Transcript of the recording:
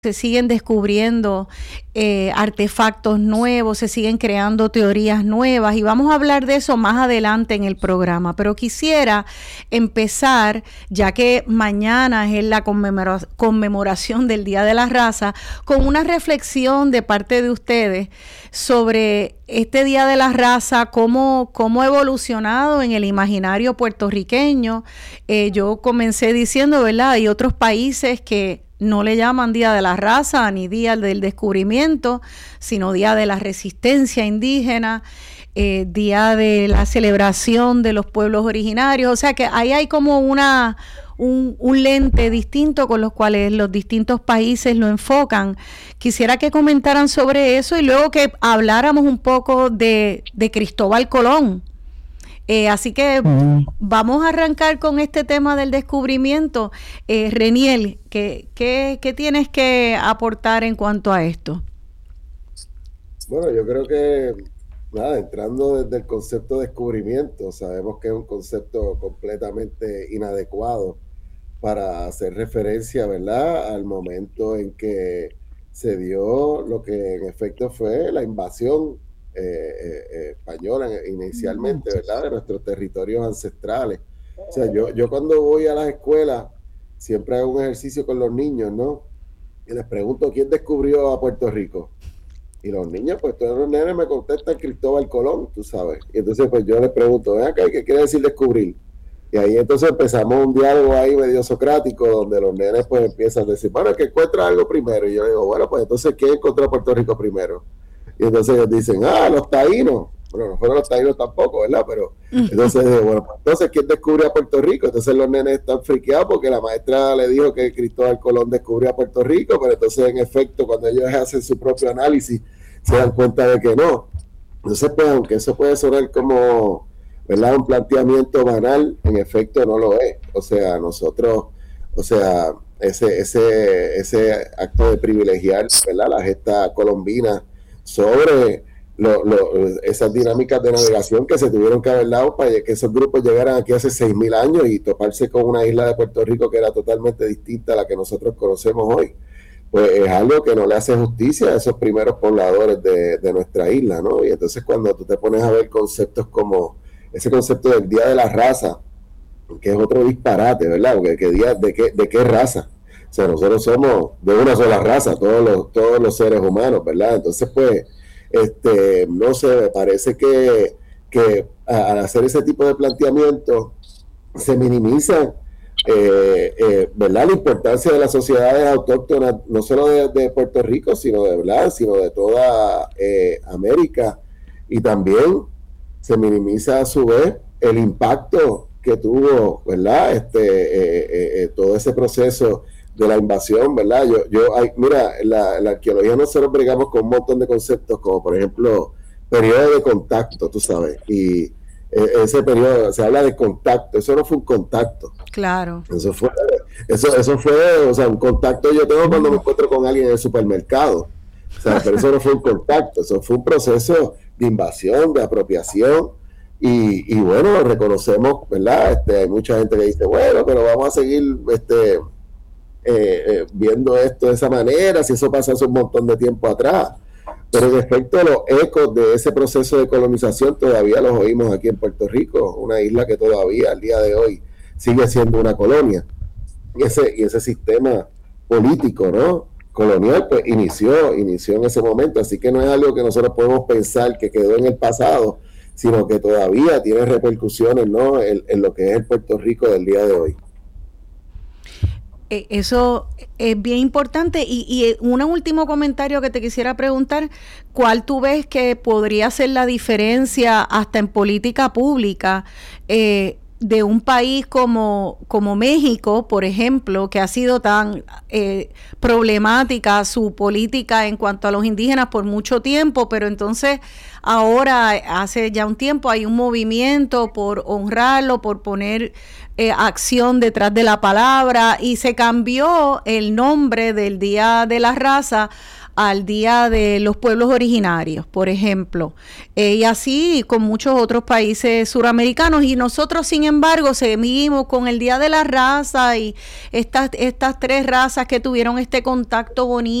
se siguen descubriendo artefactos nuevos, se siguen creando teorías nuevas y vamos a hablar de eso más adelante en el programa. Pero quisiera empezar, ya que mañana es la conmemoración del Día de la Raza, con una reflexión de parte de ustedes sobre este Día de la Raza, cómo ha evolucionado en el imaginario puertorriqueño. Yo comencé diciendo, ¿verdad? Hay otros países que no le llaman Día de la Raza ni Día del Descubrimiento, sino Día de la Resistencia Indígena, Día de la Celebración de los Pueblos Originarios. O sea que ahí hay como un lente distinto con los cuales los distintos países lo enfocan. Quisiera que comentaran sobre eso y luego que habláramos un poco de Cristóbal Colón. Así que vamos a arrancar con este tema del descubrimiento. Reniel, ¿qué tienes que aportar en cuanto a esto? Bueno, yo creo que, nada, entrando desde el concepto de descubrimiento, sabemos que es un concepto completamente inadecuado para hacer referencia, ¿verdad?, al momento en que se dio lo que en efecto fue la invasión española inicialmente, ¿verdad?, de nuestros territorios ancestrales. O sea, yo cuando voy a las escuelas siempre hago un ejercicio con los niños, ¿no? Y les pregunto, ¿quién descubrió a Puerto Rico? Y los niños, pues todos los nenes me contestan Cristóbal Colón, tú sabes. Y entonces pues yo les pregunto, ven acá, ¿qué quiere decir descubrir? Y ahí entonces empezamos un diálogo ahí medio socrático, donde los nenes pues empiezan a decir, bueno, que encuentra algo primero. Y yo digo, bueno, pues entonces, ¿quién encontró a Puerto Rico primero? Y entonces ellos dicen, los taínos. Bueno, no fueron los taínos tampoco, ¿verdad? Pero entonces, bueno, pues, entonces, ¿quién descubrió a Puerto Rico? Entonces los nenes están friqueados porque la maestra le dijo que Cristóbal Colón descubrió a Puerto Rico, pero entonces, en efecto, cuando ellos hacen su propio análisis, se dan cuenta de que no. Entonces, pues, aunque eso puede sonar como, ¿verdad?, un planteamiento banal, en efecto no lo es. O sea, nosotros, o sea, ese acto de privilegiar, ¿verdad?, la gesta colombina sobre esas dinámicas de navegación que se tuvieron que haber dado para que esos grupos llegaran aquí hace 6,000 años y toparse con una isla de Puerto Rico que era totalmente distinta a la que nosotros conocemos hoy. Pues es algo que no le hace justicia a esos primeros pobladores de nuestra isla, ¿no? Y entonces cuando tú te pones a ver conceptos como ese concepto del Día de la Raza, que es otro disparate, ¿verdad? Porque ¿de qué raza? O sea, nosotros somos de una sola raza, todos los seres humanos, ¿verdad? Entonces, pues, no sé, me parece que al hacer ese tipo de planteamientos se minimiza, ¿verdad?, la importancia de las sociedades autóctonas, no solo de Puerto Rico, sino de toda América, y también se minimiza a su vez el impacto que tuvo, ¿verdad?, todo ese proceso de la invasión, ¿verdad? Mira, la arqueología nosotros bregamos con un montón de conceptos, como por ejemplo, periodo de contacto, tú sabes, y ese periodo, se habla de contacto, eso no fue un contacto. Claro. Eso fue, o sea, un contacto yo tengo cuando me encuentro con alguien en el supermercado. O sea, pero eso no fue un contacto, eso fue un proceso de invasión, de apropiación, y bueno, reconocemos, ¿verdad? Hay mucha gente que dice, bueno, pero vamos a seguir viendo esto de esa manera, si eso pasa hace un montón de tiempo atrás. Pero en efecto, los ecos de ese proceso de colonización todavía los oímos aquí en Puerto Rico, una isla que todavía al día de hoy sigue siendo una colonia. Y ese sistema político, ¿no?, colonial, pues inició en ese momento. Así que no es algo que nosotros podemos pensar que quedó en el pasado, sino que todavía tiene repercusiones, ¿no?, en lo que es el Puerto Rico del día de hoy. Eso es bien importante y un último comentario que te quisiera preguntar, ¿cuál tú ves que podría ser la diferencia hasta en política pública de un país como México, por ejemplo, que ha sido tan problemática su política en cuanto a los indígenas por mucho tiempo, pero entonces ahora hace ya un tiempo hay un movimiento por honrarlo, por poner acción detrás de la palabra y se cambió el nombre del Día de la Raza al Día de los Pueblos Originarios, por ejemplo, y así con muchos otros países suramericanos, y nosotros sin embargo seguimos con el Día de la Raza y estas tres razas que tuvieron este contacto bonito